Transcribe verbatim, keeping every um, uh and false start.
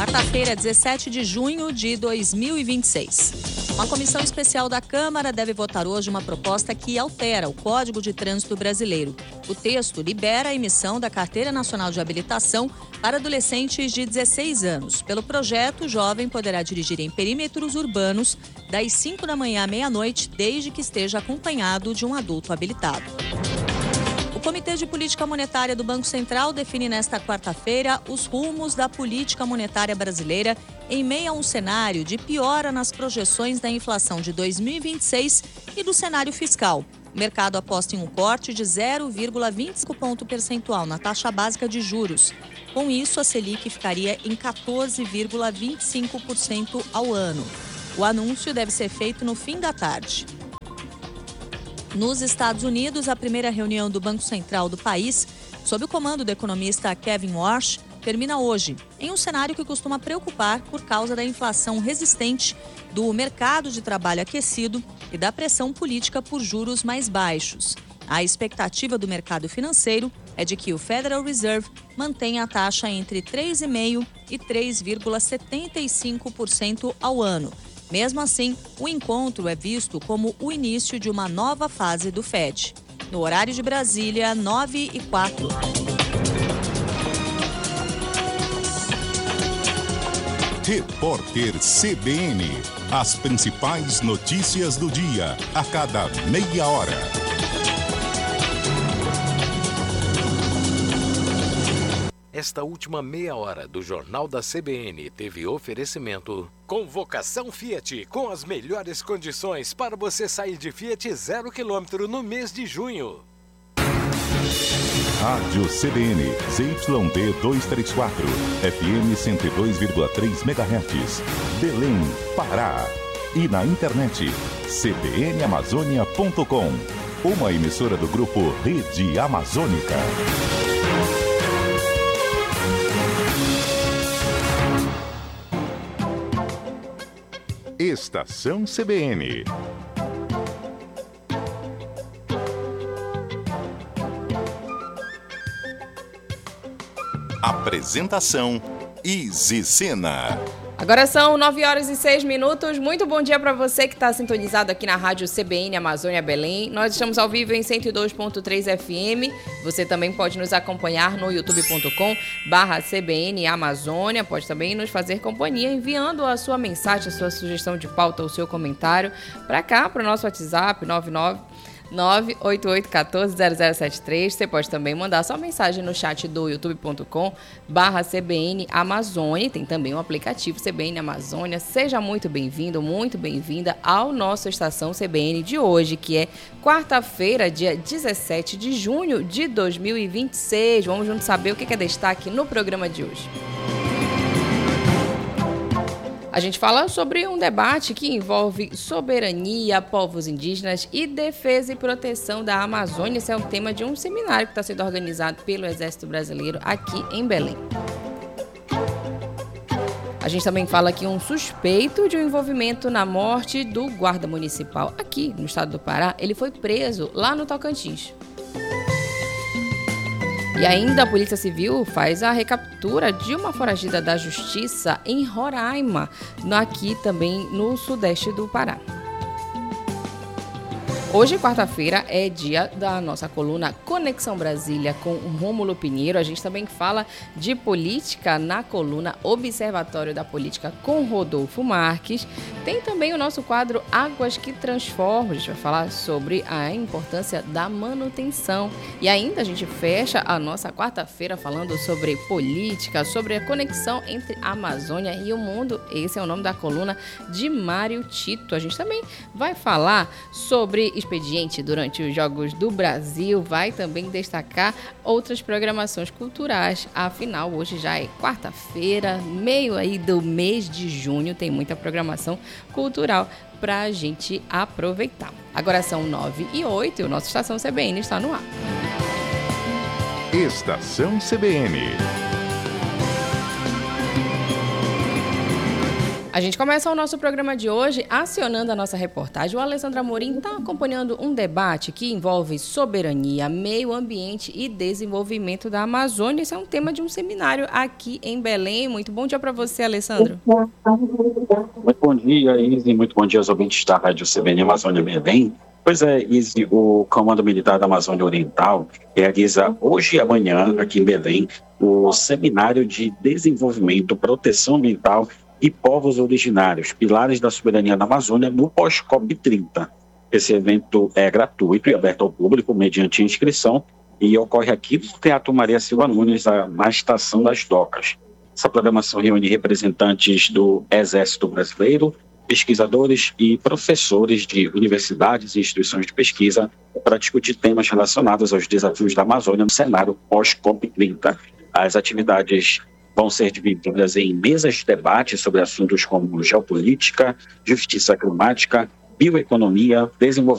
Quarta-feira, dezessete de junho de dois mil e vinte e seis. Uma comissão especial da Câmara deve votar hoje uma proposta que altera o Código de Trânsito Brasileiro. O texto libera a emissão da Carteira Nacional de Habilitação para adolescentes de dezesseis anos. Pelo projeto, o jovem poderá dirigir em perímetros urbanos das cinco da manhã à meia-noite, desde que esteja acompanhado de um adulto habilitado. O Comitê de Política Monetária do Banco Central define nesta quarta-feira os rumos da política monetária brasileira em meio a um cenário de piora nas projeções da inflação de dois mil e vinte e seis e do cenário fiscal. O mercado aposta em um corte de zero vírgula vinte e cinco ponto percentual na taxa básica de juros. Com isso, a Selic ficaria em quatorze vírgula vinte e cinco por cento ao ano. O anúncio deve ser feito no fim da tarde. Nos Estados Unidos, a primeira reunião do Banco Central do país, sob o comando do economista Kevin Warsh, termina hoje, em um cenário que costuma preocupar por causa da inflação resistente, do mercado de trabalho aquecido e da pressão política por juros mais baixos. A expectativa do mercado financeiro é de que o Federal Reserve mantenha a taxa entre três vírgula cinco por cento e três vírgula setenta e cinco por cento ao ano. Mesmo assim, o encontro é visto como o início de uma nova fase do F E D. No horário de Brasília, nove e quatro. Repórter C B N. As principais notícias do dia, a cada meia hora. Esta última meia hora do Jornal da C B N teve oferecimento. Convocação Fiat, com as melhores condições para você sair de Fiat zero quilômetro no mês de junho. Rádio C B N, Z Y D duzentos e trinta e quatro, F M cento e dois vírgula três megahertz, Belém, Pará. E na internet, c b n amazônia ponto com, uma emissora do grupo Rede Amazônica. Estação C B N. Apresentação Izzy Sena. Agora são nove horas e seis minutos. Muito bom dia para você que está sintonizado aqui na Rádio C B N Amazônia Belém. Nós estamos ao vivo em cento e dois ponto três F M. Você também pode nos acompanhar no youtube ponto com barra C B N Amazônia. Pode também nos fazer companhia enviando a sua mensagem, a sua sugestão de pauta, o seu comentário para cá, para o nosso WhatsApp nove nove nove oito oito um quatro zero zero sete três. Você pode também mandar sua mensagem no chat do youtube ponto com barra C B N Amazônia. Tem também o aplicativo C B N Amazônia. Seja muito bem-vindo, muito bem-vinda ao nosso Estação C B N de hoje, que é quarta-feira, dia dezessete de junho de dois mil e vinte e seis. Vamos juntos saber o que é destaque no programa de hoje. A gente fala sobre um debate que envolve soberania, povos indígenas e defesa e proteção da Amazônia. Esse é o tema de um seminário que está sendo organizado pelo Exército Brasileiro aqui em Belém. A gente também fala aqui um suspeito de um envolvimento na morte do guarda municipal aqui no estado do Pará. Ele foi preso lá no Tocantins. E ainda a Polícia Civil faz a recaptura de uma foragida da Justiça em Roraima, aqui também no sudeste do Pará. Hoje, quarta-feira, é dia da nossa coluna Conexão Brasília com Rômulo Pinheiro. A gente também fala de política na coluna Observatório da Política com Rodolfo Marques. Tem também o nosso quadro Águas que Transformam. A gente vai falar sobre a importância da manutenção. E ainda a gente fecha a nossa quarta-feira falando sobre política, sobre a conexão entre a Amazônia e o mundo. Esse é o nome da coluna de Mário Tito. A gente também vai falar sobre expediente durante os Jogos do Brasil, vai também destacar outras programações culturais. Afinal, hoje já é quarta-feira, meio aí do mês de junho, tem muita programação cultural para a gente aproveitar. Agora são nove e oito e o nosso Estação C B N está no ar. Estação C B N. A A gente começa o nosso programa de hoje acionando a nossa reportagem. O Alessandro Amorim está acompanhando um debate que envolve soberania, meio ambiente e desenvolvimento da Amazônia. Esse é um tema de um seminário aqui em Belém. Muito bom dia para você, Alessandro. Muito bom dia, Izzy. Muito bom dia aos ouvintes da Rádio C B N Amazônia Belém. Pois é, Izzy, o Comando Militar da Amazônia Oriental realiza hoje e amanhã, aqui em Belém, o Seminário de Desenvolvimento, Proteção Ambiental e Povos Originários, Pilares da Soberania na Amazônia, no pós-C O P trinta. Esse evento é gratuito e aberto ao público mediante inscrição e ocorre aqui no Teatro Maria Silva Nunes, na Estação das Docas. Essa programação reúne representantes do Exército Brasileiro, pesquisadores e professores de universidades e instituições de pesquisa para discutir temas relacionados aos desafios da Amazônia no cenário pós-C O P trinta. As atividades vão ser divididas em mesas de debate sobre assuntos como geopolítica, justiça climática, bioeconomia, desenvolvimento